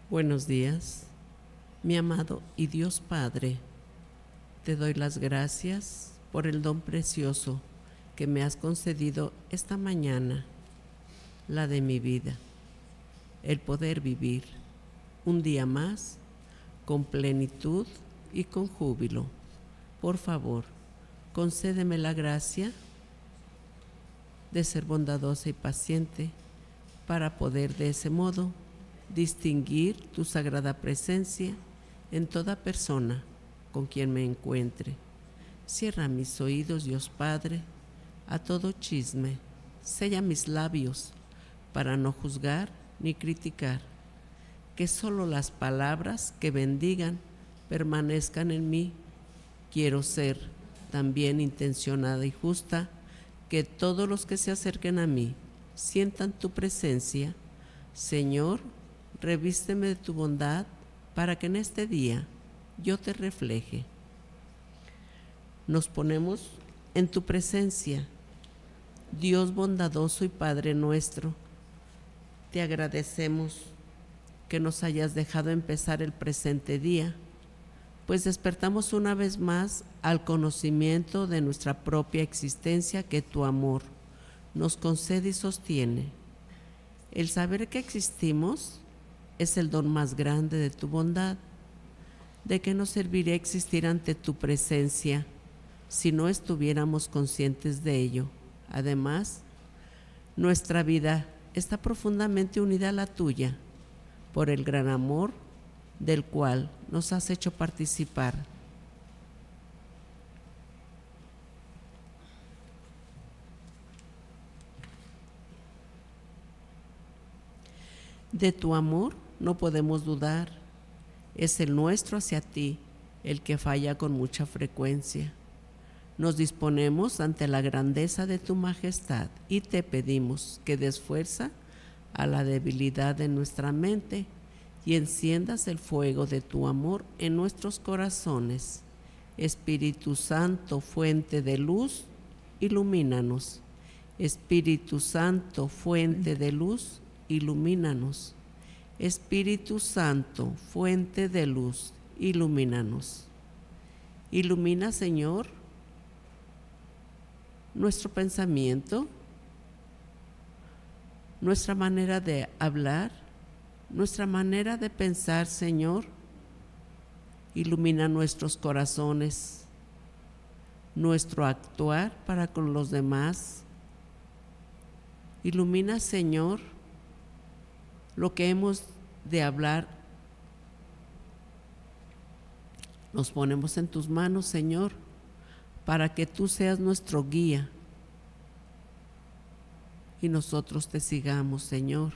Buenos días, mi amado y Dios Padre. Te doy las gracias por el don precioso que me has concedido esta mañana, la de mi vida, el poder vivir un día más con plenitud y con júbilo. Por favor, concédeme la gracia de ser bondadosa y paciente para poder de ese modo distinguir tu sagrada presencia en toda persona con quien me encuentre. Cierra mis oídos, Dios Padre, a todo chisme. Sella mis labios para no juzgar ni criticar. Que solo las palabras que bendigan permanezcan en mí. Quiero ser tan bien intencionada y justa que todos los que se acerquen a mí sientan tu presencia. Señor, revísteme de tu bondad para que en este día yo te refleje. Nos ponemos en tu presencia, Dios bondadoso y Padre nuestro. Te agradecemos que nos hayas dejado empezar el presente día, pues despertamos una vez más al conocimiento de nuestra propia existencia que tu amor nos concede y sostiene. El saber que existimos es el don más grande de tu bondad. ¿De qué nos serviría existir ante tu presencia si no estuviéramos conscientes de ello? Además, nuestra vida está profundamente unida a la tuya por el gran amor del cual nos has hecho participar. De tu amor no podemos dudar. Es el nuestro hacia ti, el que falla con mucha frecuencia. Nos disponemos ante la grandeza de tu majestad y te pedimos que des fuerza a la debilidad de nuestra mente y enciendas el fuego de tu amor en nuestros corazones. Espíritu Santo, fuente de luz, ilumínanos. Espíritu Santo, fuente de luz, ilumínanos. Espíritu Santo, fuente de luz, ilumínanos. Ilumina, Señor, nuestro pensamiento, nuestra manera de hablar, nuestra manera de pensar, Señor. Ilumina nuestros corazones, nuestro actuar para con los demás. Ilumina, Señor, lo que hemos de hablar. Nos ponemos en tus manos, Señor, para que tú seas nuestro guía y nosotros te sigamos, Señor.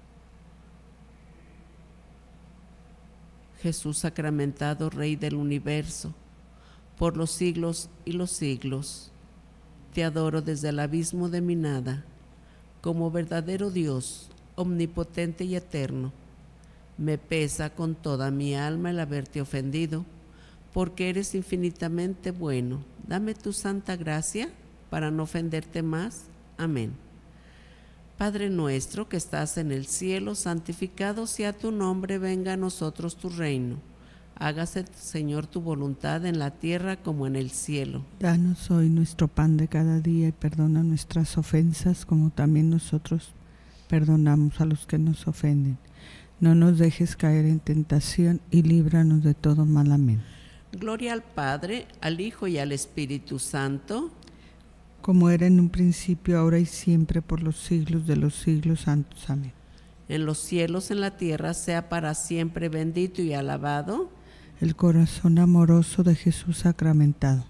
Jesús sacramentado, Rey del universo, por los siglos y los siglos, te adoro desde el abismo de mi nada, como verdadero Dios, omnipotente y eterno. Me pesa con toda mi alma el haberte ofendido, porque eres infinitamente bueno. Dame tu santa gracia para no ofenderte más. Amén. Padre nuestro que estás en el cielo, santificado sea tu nombre, venga a nosotros tu reino. Hágase, Señor, tu voluntad en la tierra como en el cielo. Danos hoy nuestro pan de cada día y perdona nuestras ofensas como también nosotros perdonamos a los que nos ofenden. No nos dejes caer en tentación y líbranos de todo mal. Amén. Gloria al Padre, al Hijo y al Espíritu Santo, como era en un principio, ahora y siempre, por los siglos de los siglos santos. Amén. En los cielos, en la tierra, sea para siempre bendito y alabado el corazón amoroso de Jesús sacramentado.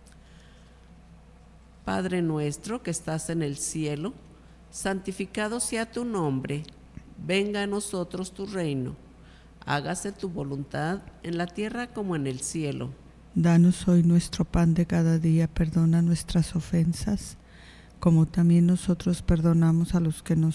Padre nuestro que estás en el cielo, santificado sea tu nombre. Venga a nosotros tu reino. Hágase tu voluntad en la tierra como en el cielo. Danos hoy nuestro pan de cada día. Perdona nuestras ofensas, como también nosotros perdonamos a los que nos